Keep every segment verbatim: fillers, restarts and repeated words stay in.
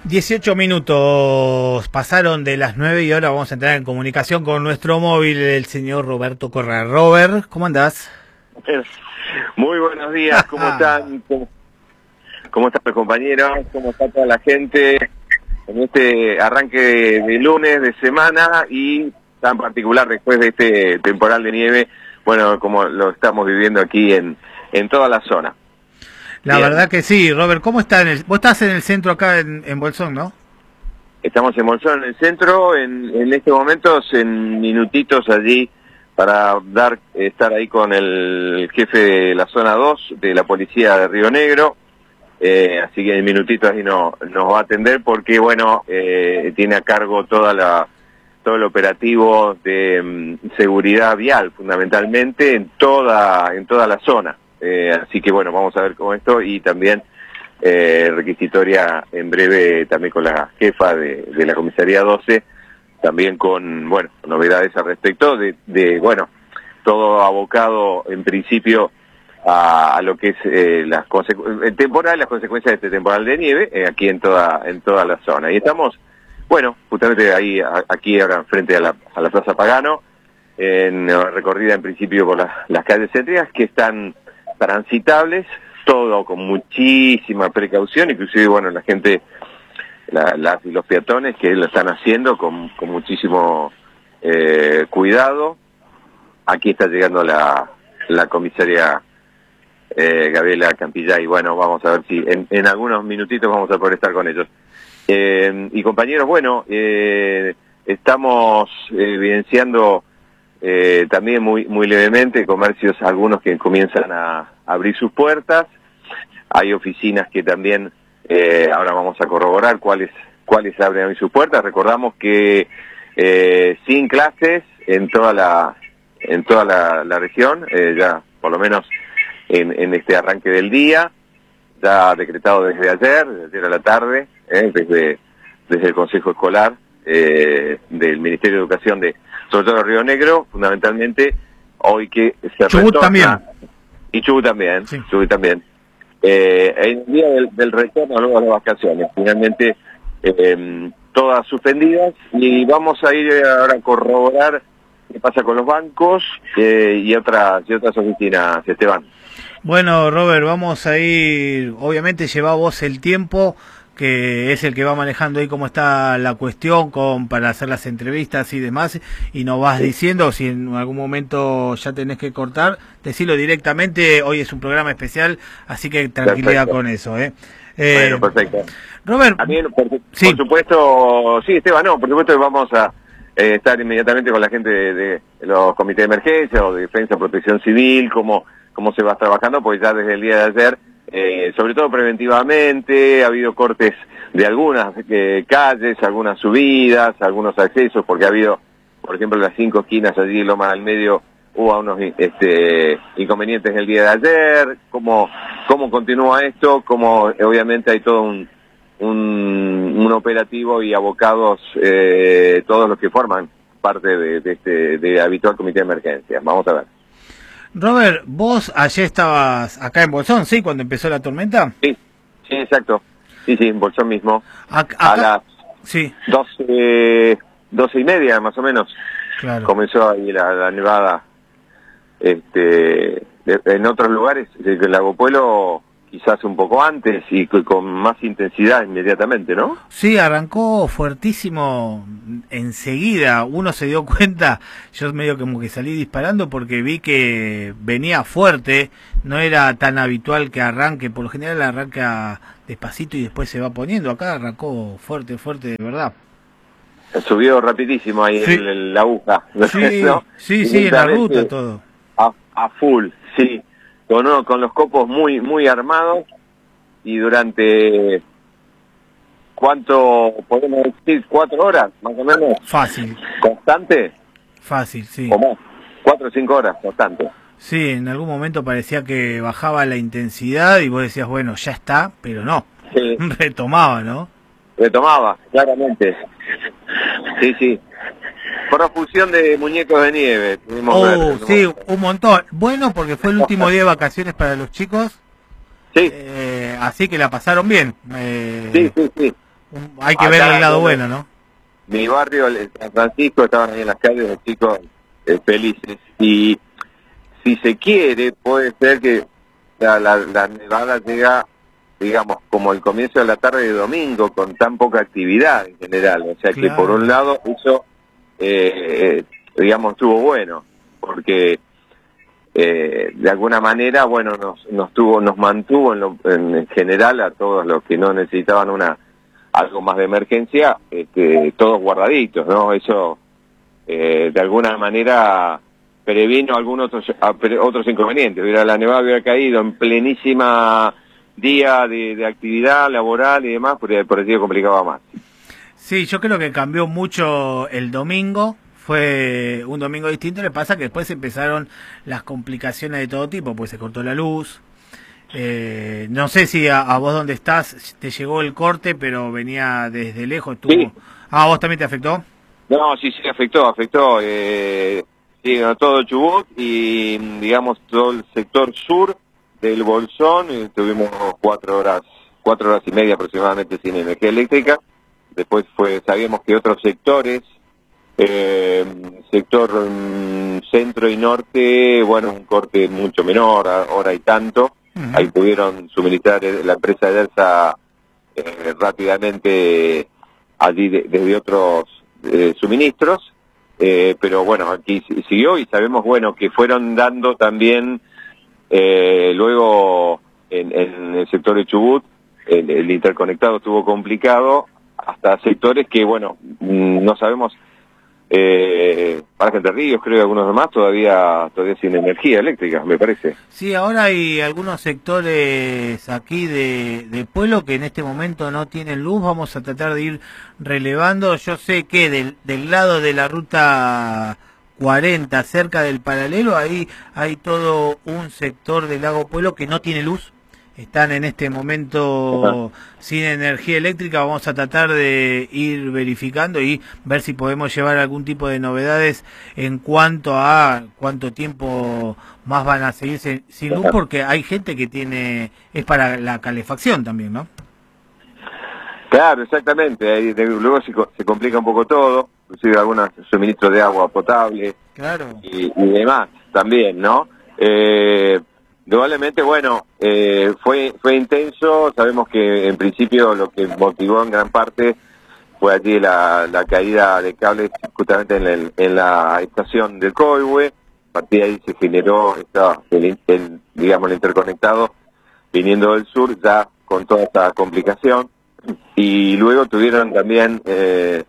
dieciocho minutos pasaron de las nueve y ahora vamos a entrar en comunicación con nuestro móvil, el señor Roberto Correa. Robert, ¿cómo andás? Muy buenos días, ¿cómo están? ¿Cómo, cómo están los compañeros? ¿Cómo está toda la gente en este arranque de, de lunes, de semana y tan particular después de este temporal de nieve, bueno, como lo estamos viviendo aquí en, en toda la zona? La Bien. verdad que sí, Robert, ¿cómo está? En el, vos estás en el centro acá en, en Bolsón, ¿no? Estamos en Bolsón, en el centro, en, en este momento, en minutitos allí, para dar estar ahí con el jefe de la zona dos de la policía de Río Negro, eh, así que en minutitos ahí no, nos va a atender porque, bueno, eh, tiene a cargo toda la todo el operativo de um, seguridad vial, fundamentalmente, en toda en toda la zona. Eh, así que bueno, vamos a ver cómo esto y también eh, requisitoria en breve también con la jefa de, de la comisaría doce, también con, bueno, novedades al respecto de, de bueno, todo abocado en principio a, a lo que es eh, las el temporal, las consecuencias de este temporal de nieve eh, aquí en toda en toda la zona. Y estamos, bueno, justamente ahí, a, aquí ahora frente a la, a la Plaza Pagano, en recorrida en principio por la, las calles céntricas que están transitables, todo con muchísima precaución, inclusive, bueno, la gente, la, las y los peatones que lo están haciendo con, con muchísimo eh, cuidado. Aquí está llegando la, la comisaria eh, Gabriela Campillay, y bueno, vamos a ver si en, en algunos minutitos vamos a poder estar con ellos. Eh, y compañeros, bueno, eh, estamos evidenciando Eh, también muy muy levemente comercios, algunos que comienzan a abrir sus puertas. Hay oficinas que también eh, ahora vamos a corroborar cuáles cuáles abren hoy sus puertas. Recordamos que eh, sin clases en toda la en toda la, la región, eh, ya por lo menos en, en este arranque del día, ya decretado desde ayer, desde ayer a la tarde, eh, desde desde el Consejo Escolar eh, del Ministerio de Educación de sobre todo Río Negro, fundamentalmente, hoy que se Chubut retorna, también. Y Chubut también, Sí. Chubut también. Eh, el día del, del retorno luego de las vacaciones, finalmente eh, todas suspendidas, y vamos a ir ahora a corroborar qué pasa con los bancos eh, y otras y otras oficinas, Esteban. Bueno, Robert, vamos a ir, obviamente lleva vos el tiempo, que es el que va manejando ahí cómo está la cuestión con para hacer las entrevistas y demás, y nos vas Sí. diciendo si en algún momento ya tenés que cortar, decilo directamente. Hoy es un programa especial, así que tranquilidad Perfecto. con eso, ¿eh? eh Bueno, perfecto. Robert, También, por, sí. por supuesto, sí, Esteban, no, por supuesto que vamos a eh, estar inmediatamente con la gente de, de los comités de emergencia o de defensa, protección civil, cómo, cómo se va trabajando, porque ya desde el día de ayer, eh, sobre todo preventivamente, ha habido cortes de algunas eh, calles, algunas subidas, algunos accesos, porque ha habido, por ejemplo, las cinco esquinas allí en Loma del Medio, hubo unos este, inconvenientes el día de ayer. Cómo, cómo continúa esto, cómo obviamente hay todo un Un, un operativo y abocados eh, todos los que forman parte de, de este de habitual comité de emergencia. Vamos a ver. Robert, vos ayer estabas acá en Bolsón, ¿sí? Cuando empezó la tormenta. Sí, sí, exacto. Sí, sí, en Bolsón mismo. Ac- A acá, las sí, doce, doce y media más o menos claro. comenzó ahí la, la nevada. Este, de, en otros lugares, el Lago Puelo quizás un poco antes y con más intensidad inmediatamente, ¿no? Sí, arrancó fuertísimo enseguida. Uno se dio cuenta, yo medio como que salí disparando porque vi que venía fuerte. No era tan habitual que arranque, por lo general arranca despacito y después se va poniendo. Acá arrancó fuerte, fuerte, de verdad. Subió rapidísimo ahí Sí. el, el- la aguja. Sí, ¿no? sí, sí, en la Directamente ruta todo. A, a full, sí. Con, uno- con los copos muy muy armados y durante, ¿cuánto podemos decir? ¿Cuatro horas, más o menos? Fácil, ¿Constante? fácil, sí. ¿O más? Cuatro o cinco horas, constante. Sí, en algún momento parecía que bajaba la intensidad y vos decías, bueno, ya está, pero no. Sí, Retomaba, ¿no? retomaba, claramente. Sí, sí. Profusión de muñecos de nieve. pudimos Oh, ver. sí, un montón. Bueno, porque fue el último día de vacaciones para los chicos, Sí, eh, así que la pasaron bien. Eh, sí, sí, sí. Un, hay que ver el lado bueno, ¿no? Mi barrio, el San Francisco, estaban ahí en las calles los chicos eh, felices. Y si se quiere, puede ser que la, la, la nevada llega, digamos, como el comienzo de la tarde de domingo, con tan poca actividad en general. O sea, claro, que por un lado eso, eh, digamos, estuvo bueno, porque eh, de alguna manera, bueno, nos, nos tuvo, nos mantuvo en, lo, en general a todos los que no necesitaban una algo más de emergencia, este, todos guardaditos, ¿no? Eso eh, de alguna manera previno algunos otros, otros inconvenientes. Hubiera la nevada hubiera caído en plenísima día de, de actividad laboral y demás, porque por el día complicaba más. Sí, yo creo que cambió mucho el domingo. Fue un domingo distinto. Le pasa que después empezaron las complicaciones de todo tipo, pues se cortó la luz. Eh, no sé si a, a vos donde estás te llegó el corte, pero venía desde lejos. Estuvo... Sí. ¿Ah, vos también te afectó? No, sí, sí, afectó, afectó. Eh, sí, no, todo Chubut y, digamos, todo el sector sur del Bolsón. Eh, tuvimos cuatro horas, cuatro horas y media aproximadamente sin energía eléctrica. Después fue, sabíamos que otros sectores, eh, sector um, centro y norte, bueno, un corte mucho menor, hora y tanto. Uh-huh. Ahí pudieron suministrar la empresa de ERSA eh, rápidamente allí de, desde otros eh, suministros, eh, pero bueno, aquí siguió y sabemos, bueno, que fueron dando también eh, luego en, en el sector de Chubut, el, el interconectado estuvo complicado, hasta sectores que, bueno, no sabemos, eh, Parque Entre Ríos, creo, y algunos demás todavía todavía sin energía eléctrica, me parece. Sí, ahora hay algunos sectores aquí de, de pueblo que en este momento no tienen luz. Vamos a tratar de ir relevando. Yo sé que del, del lado de la ruta cuarenta, cerca del paralelo, ahí hay todo un sector del Lago Pueblo que no tiene luz. Están en este momento uh-huh. sin energía eléctrica. Vamos a tratar de ir verificando y ver si podemos llevar algún tipo de novedades en cuanto a cuánto tiempo más van a seguir sin, sin luz, porque hay gente que tiene, es para la calefacción también, ¿no? Claro, exactamente. Ahí de, luego se, se complica un poco todo, inclusive algunos suministros de agua potable, claro, y, y demás también, ¿no? Eh, Indudablemente, bueno, eh, fue fue intenso. Sabemos que en principio lo que motivó en gran parte fue allí la, la caída de cables justamente en, el, en la estación del Coihue. A partir de ahí se generó esta, el, el, digamos, el interconectado viniendo del sur ya con toda esta complicación. Y luego tuvieron también eh,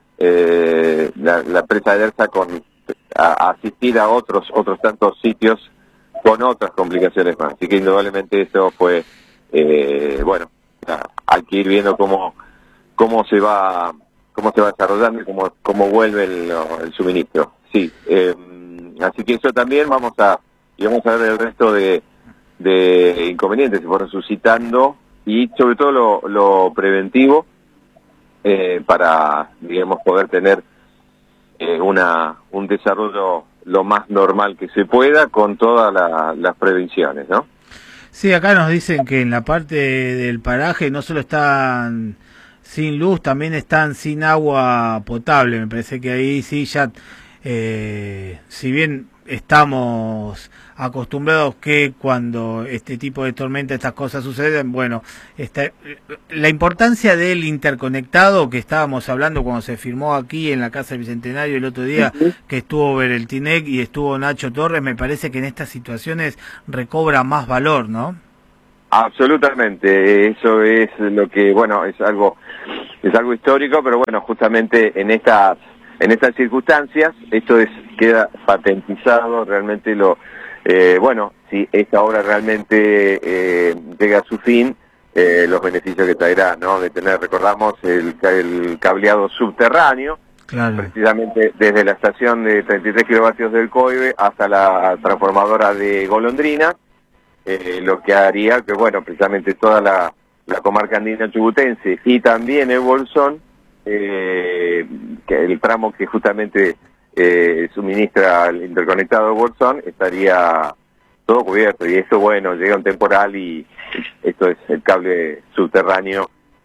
eh, la, la empresa de ERSA con a, a asistir a otros otros tantos sitios con otras complicaciones más. Así que indudablemente eso fue, eh, bueno, hay que ir viendo cómo cómo se va cómo se va desarrollando y cómo, cómo vuelve el, el suministro. Sí, eh, así que eso también vamos a, y vamos a ver el resto de, de inconvenientes que fueron suscitando y sobre todo lo, lo preventivo eh, para, digamos, poder tener eh, una un desarrollo lo más normal que se pueda con todas la, las prevenciones, ¿no? Sí, acá nos dicen que en la parte del paraje no solo están sin luz, también están sin agua potable. Me parece que ahí sí ya, eh, si bien estamos acostumbrados que cuando este tipo de tormenta, estas cosas suceden, bueno, está, la importancia del interconectado que estábamos hablando cuando se firmó aquí en la Casa del Bicentenario el otro día, uh-huh. que estuvo Bereltinec y estuvo Nacho Torres, me parece que en estas situaciones recobra más valor, ¿no? Absolutamente, eso es lo que, bueno, es algo es algo histórico, pero bueno, justamente en estas en estas circunstancias esto es queda patentizado realmente lo eh, bueno, si esta obra realmente eh, llega a su fin, eh, los beneficios que traerá, ¿no? De tener, recordamos, el, el cableado subterráneo, claro, precisamente desde la estación de treinta y tres kilovatios del Coihue hasta la transformadora de Golondrina, eh, lo que haría que, bueno, precisamente toda la, la comarca andina chubutense y también el Bolsón, eh, que el tramo que justamente eh, suministra el interconectado de Bolsón, estaría todo cubierto. Y eso, bueno, llega un temporal y esto es el cable subterráneo,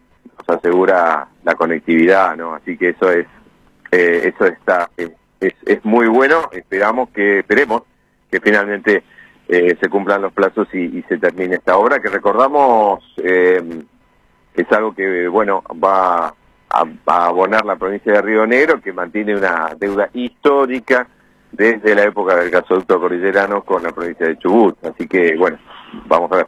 nos asegura la conectividad, ¿no? Así que eso es, eh, eso está, es, es, es muy bueno. Esperamos que, esperemos que finalmente eh, se cumplan los plazos y, y se termine esta obra, que recordamos eh, es algo que, bueno, va a, a abonar la provincia de Río Negro, que mantiene una deuda histórica desde la época del gasoducto cordillerano con la provincia de Chubut. Así que, bueno, vamos a ver.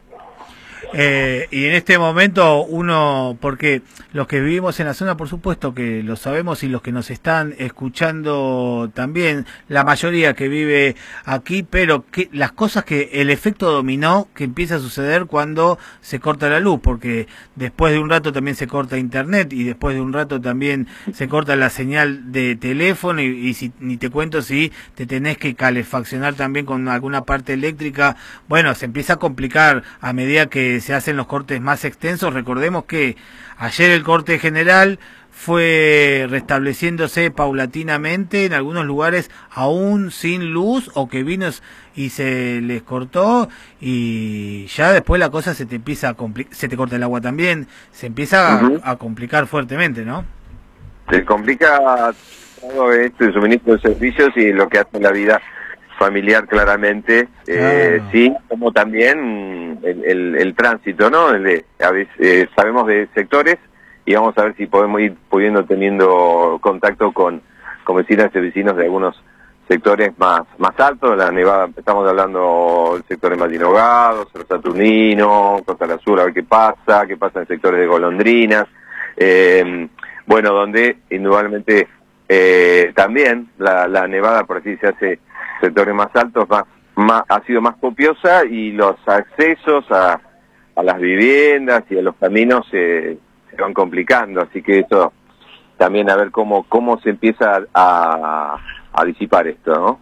Eh, y en este momento uno, porque los que vivimos en la zona, por supuesto que lo sabemos, y los que nos están escuchando también, la mayoría que vive aquí, pero que las cosas que, el efecto dominó que empieza a suceder cuando se corta la luz, porque después de un rato también se corta internet, y después de un rato también se corta la señal de teléfono, y, y si, ni te cuento si te tenés que calefaccionar también con alguna parte eléctrica. Bueno, se empieza a complicar a medida que se hacen los cortes más extensos. Recordemos que ayer el corte general fue restableciéndose paulatinamente en algunos lugares aún sin luz, o que vino y se les cortó, y ya después la cosa se te empieza a complicar, se te corta el agua también, se empieza uh-huh. a, a complicar fuertemente, ¿no? Se complica todo esto, el suministro de servicios y lo que hace la vida familiar claramente, eh, ah. sí, como también el, el, el tránsito, ¿no? El de, a veces, eh, sabemos de sectores y vamos a ver si podemos ir pudiendo teniendo contacto con, con vecinas y vecinos de algunos sectores más más altos. La Nevada, estamos hablando del sector de Matinogado, Cerro Saturnino, Costa del Sur, a ver qué pasa, qué pasa en sectores de Golondrinas, eh, bueno, donde indudablemente eh, también la, la nevada, por así se hace sectores más altos, más, más ha sido más copiosa, y los accesos a, a las viviendas y a los caminos se, se van complicando, así que eso también a ver cómo cómo se empieza a, a disipar esto, ¿no?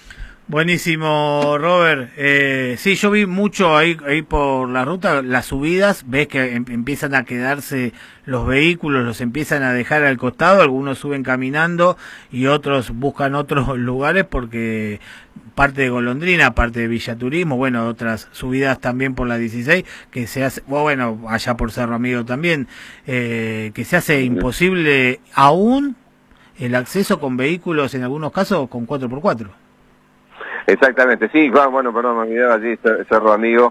Buenísimo, Robert. Eh, sí, yo vi mucho ahí, ahí por la ruta, las subidas, ves que em, empiezan a quedarse los vehículos, los empiezan a dejar al costado, algunos suben caminando y otros buscan otros lugares, porque parte de Golondrina, parte de Villa Turismo, bueno, otras subidas también por la dieciséis, que se hace, bueno, allá por Cerro Amigo también, eh, que se hace imposible aún el acceso con vehículos, en algunos casos con cuatro por cuatro. Exactamente, sí, bueno, perdón, me olvidaba allí, Cerro Amigo,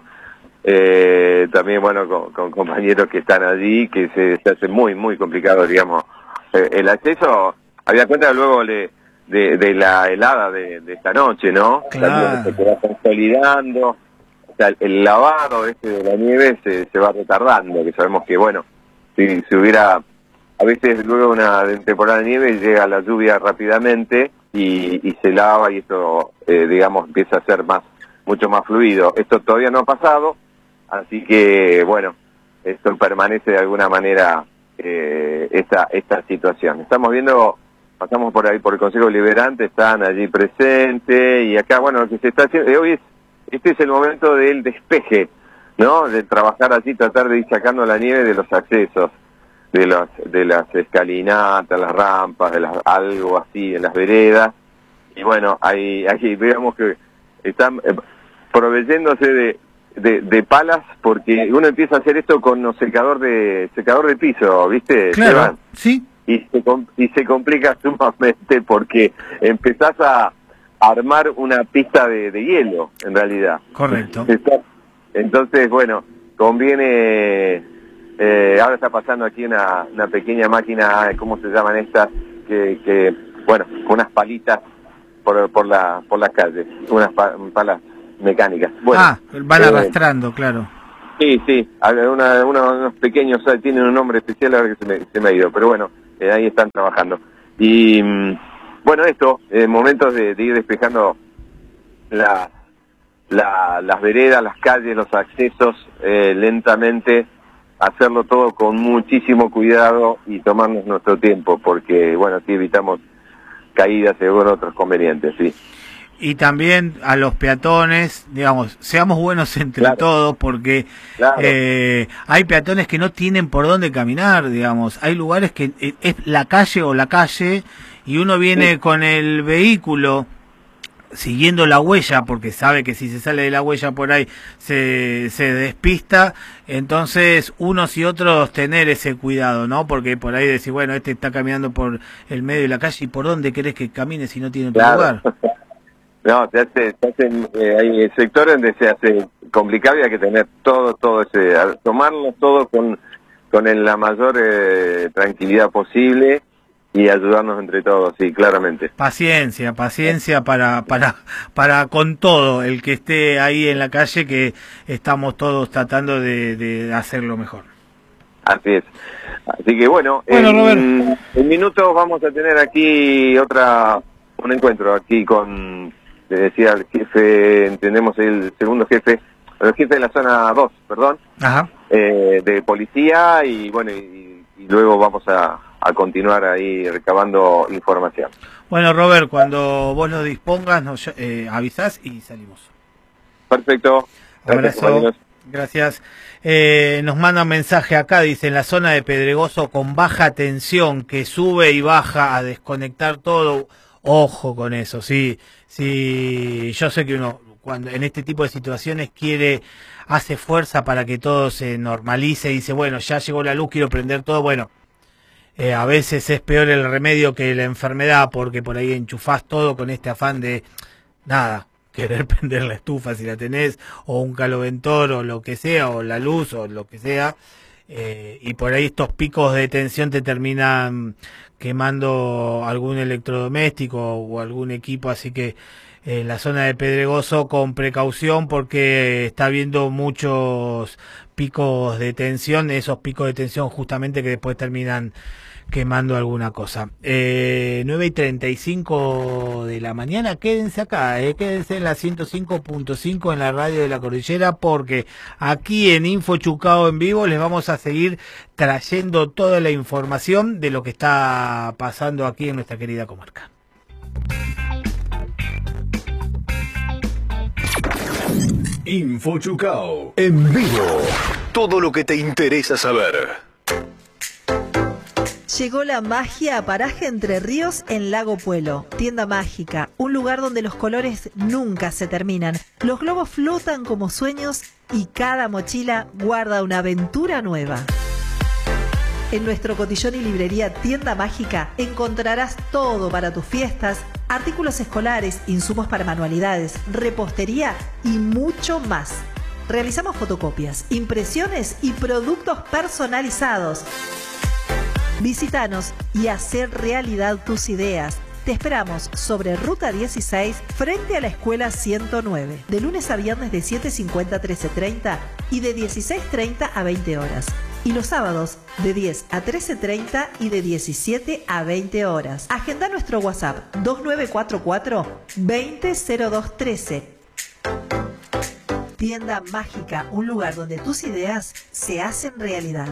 eh, también, bueno, con, con compañeros que están allí, que se, se hace muy, muy complicado, digamos, eh, el acceso. Había cuenta luego de, de, de la helada de, de esta noche, ¿no? Claro. Se queda consolidando, o sea, el, el lavado este de la nieve se, se va retardando, que sabemos que, bueno, si, si hubiera, a veces luego una temporada de nieve llega la lluvia rápidamente, Y, y se lava, y esto, eh, digamos, empieza a ser más, mucho más fluido. Esto todavía no ha pasado, así que, bueno, esto permanece de alguna manera, eh, esta, esta situación. Estamos viendo, pasamos por ahí por el Consejo Deliberante, están allí presentes, y acá, bueno, lo que se está haciendo, hoy es, este es el momento del despeje, ¿no? De trabajar allí, tratar de ir sacando la nieve de los accesos, de las de las escalinatas, las rampas, de las, algo así en las veredas, y bueno, ahí ahí veamos que están eh, proveyéndose de, de de palas, porque uno empieza a hacer esto con un secador de secador de piso, ¿viste? Claro, sí. Y se y se complica sumamente, porque empezás a armar una pista de, de hielo, en realidad. Correcto. Entonces, bueno, conviene. Eh, ahora está pasando aquí una, una pequeña máquina, ¿cómo se llaman estas? Que, que bueno, unas palitas por, por la por las calles, unas pa, palas mecánicas. Bueno, ah, van eh, arrastrando, claro. Sí, sí, una, una, unos pequeños, tienen un nombre especial, ahora que se me, se me ha ido, pero bueno, eh, ahí están trabajando. Y bueno, esto, eh, momentos de, de ir despejando la, la, las veredas, las calles, los accesos, eh, lentamente, hacerlo todo con muchísimo cuidado y tomarnos nuestro tiempo, porque, bueno, así evitamos caídas según otros convenientes, sí. Y también a los peatones, digamos, seamos buenos entre claro. todos, porque claro. eh, hay peatones que no tienen por dónde caminar, digamos, hay lugares que es la calle o la calle, y uno viene sí. con el vehículo siguiendo la huella, porque sabe que si se sale de la huella por ahí se, se despista. Entonces unos y otros tener ese cuidado, ¿no? Porque por ahí decir, bueno, este está caminando por el medio de la calle, ¿y por dónde querés que camine si no tiene otro Claro. lugar? No, se hace, se hacen, eh, hay sectores donde se hace complicado y hay que tener todo, todo ese, a- tomarlo todo con, con el- la mayor eh, tranquilidad posible y ayudarnos entre todos, sí, claramente. Paciencia, paciencia para, para, para con todo el que esté ahí en la calle, que estamos todos tratando de, de hacerlo mejor. Así es. Así que bueno, Bueno, en, Robert. en minutos vamos a tener aquí otra, un encuentro aquí con, le decía el jefe, entendemos el segundo jefe, el jefe de la zona dos, perdón, Ajá. eh, de policía y bueno, y, y luego vamos a, a continuar ahí recabando información. Bueno, Robert, cuando vos lo dispongas, nos eh, avisás y salimos. Perfecto. Gracias, Abrazo. compañeros. Gracias. Eh, nos manda un mensaje acá, dice, en la zona de Pedregoso con baja tensión, que sube y baja a desconectar todo. Ojo con eso, sí, sí, yo sé que uno cuando en este tipo de situaciones quiere, hace fuerza para que todo se normalice y dice, bueno, ya llegó la luz, quiero prender todo. Bueno, eh, a veces es peor el remedio que la enfermedad, porque por ahí enchufás todo con este afán de, nada, querer prender la estufa si la tenés, o un caloventor, o lo que sea, o la luz, o lo que sea, eh, y por ahí estos picos de tensión te terminan quemando algún electrodoméstico o algún equipo, así que en eh, la zona de Pedregoso con precaución, porque está habiendo muchos picos de tensión, esos picos de tensión justamente que después terminan quemando alguna cosa. Eh, nueve y treinta y cinco de la mañana, quédense acá, eh, quédense en la ciento cinco punto cinco en la radio de la Cordillera, porque aquí en Info Chucao en vivo les vamos a seguir trayendo toda la información de lo que está pasando aquí en nuestra querida comarca. Info Chucao en vivo. Todo lo que te interesa saber. Llegó la magia a Paraje Entre Ríos en Lago Puelo. Tienda mágica, un lugar donde los colores nunca se terminan. Los globos flotan como sueños y cada mochila guarda una aventura nueva. En nuestro cotillón y librería Tienda Mágica encontrarás todo para tus fiestas, artículos escolares, insumos para manualidades, repostería y mucho más. Realizamos fotocopias, impresiones y productos personalizados. Visítanos y hacer realidad tus ideas. Te esperamos sobre Ruta dieciséis, frente a la Escuela ciento nueve, de lunes a viernes de siete cincuenta a trece treinta y de dieciséis treinta a veinte horas. Y los sábados de diez a trece treinta y de diecisiete a veinte horas. Agenda nuestro WhatsApp dos nueve cuatro cuatro, veinte cero dos trece. Tienda Mágica, un lugar donde tus ideas se hacen realidad.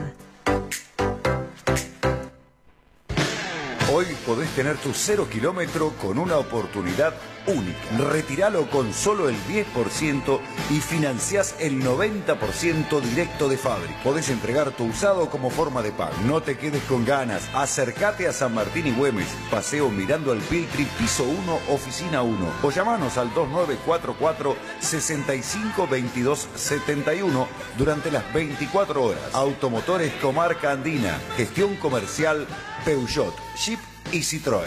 Hoy podés tener tu cero kilómetro con una oportunidad única. Retiralo con solo el diez por ciento y financiás el noventa por ciento directo de fábrica. Podés entregar tu usado como forma de pago. No te quedes con ganas. Acércate a San Martín y Güemes. Paseo Mirando al Piltri, piso uno, oficina uno. O llamanos al dos nueve cuatro cuatro, seis cinco dos dos siete uno durante las veinticuatro horas. Automotores Comarca Andina. Gestión comercial Peugeot, Jeep y Citroën.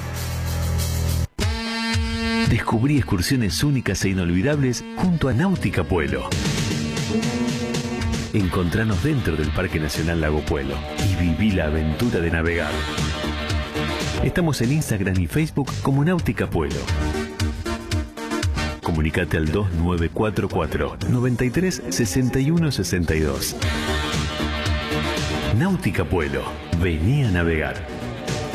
Descubrí excursiones únicas e inolvidables junto a Náutica Puelo. Encontranos dentro del Parque Nacional Lago Puelo y viví la aventura de navegar. Estamos en Instagram y Facebook como Náutica Puelo. Comunicate al dos nueve cuatro cuatro, nueve tres, seis uno seis dos. Náutica Puelo. Vení a navegar.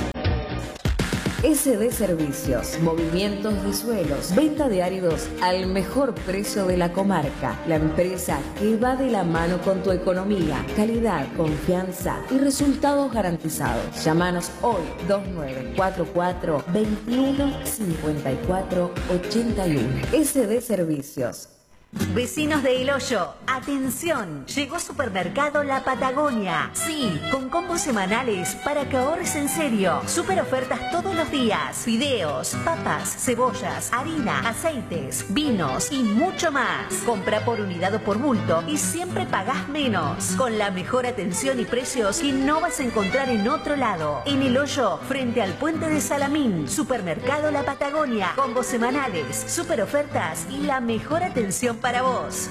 S D Servicios, movimientos de suelos, venta de áridos al mejor precio de la comarca. La empresa que va de la mano con tu economía, calidad, confianza y resultados garantizados. Llámanos hoy dos nueve cuatro cuatro, veintiuno, cincuenta y cuatro, ochenta y uno. S D Servicios. Vecinos de El Hoyo, atención, llegó Supermercado La Patagonia. Sí, con combos semanales para que ahorres en serio. Super ofertas todos los días. Fideos, papas, cebollas, harina, aceites, vinos y mucho más. Compra por unidad o por bulto y siempre pagás menos. Con la mejor atención y precios que no vas a encontrar en otro lado. En El Hoyo, frente al puente de Salamín. Supermercado La Patagonia. Combos semanales, super ofertas y la mejor atención para vos.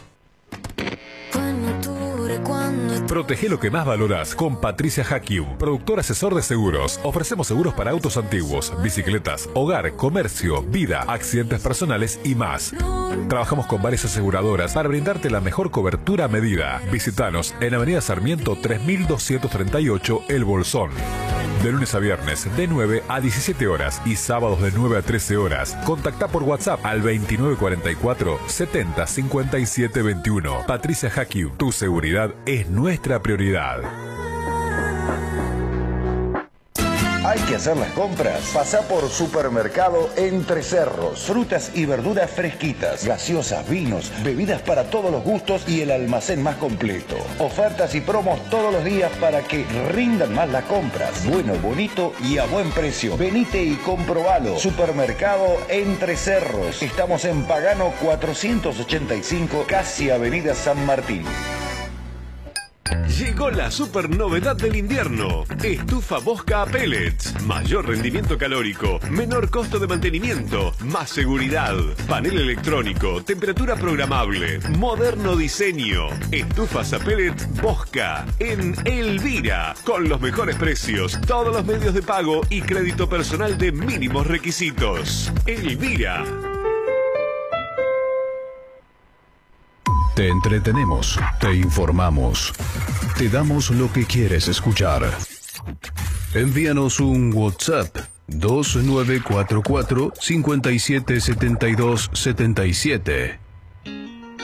Protege lo que más valoras con Patricia Hakium, productor asesor de seguros. Ofrecemos seguros para autos antiguos, bicicletas, hogar, comercio, vida, accidentes personales y más. Trabajamos con varias aseguradoras para brindarte la mejor cobertura a medida. Visítanos en Avenida Sarmiento tres mil doscientos treinta y ocho, El Bolsón. De lunes a viernes, de nueve a diecisiete horas y sábados de nueve a trece horas. Contacta por WhatsApp al veintinueve cuarenta y cuatro, setenta cincuenta y siete veintiuno. Patricia Hakium, tu seguridad es nuestra prioridad. ¿Hay que hacer las compras? Pasá por Supermercado Entre Cerros. Frutas y verduras fresquitas, gaseosas, vinos, bebidas para todos los gustos y el almacén más completo. Ofertas y promos todos los días para que rindan más las compras. Bueno, bonito y a buen precio. Venite y comprobalo. Supermercado Entre Cerros. Estamos en Pagano cuatrocientos ochenta y cinco, casi Avenida San Martín. Llegó la super novedad del invierno. Estufa Bosca a pellets. Mayor rendimiento calórico, menor costo de mantenimiento, más seguridad. Panel electrónico, temperatura programable, moderno diseño. Estufas a pellets Bosca en Elvira. Con los mejores precios, todos los medios de pago y crédito personal de mínimos requisitos. Elvira. Te entretenemos, te informamos, te damos lo que quieres escuchar. Envíanos un WhatsApp dos nueve cuatro cuatro, cinco siete siete dos siete siete.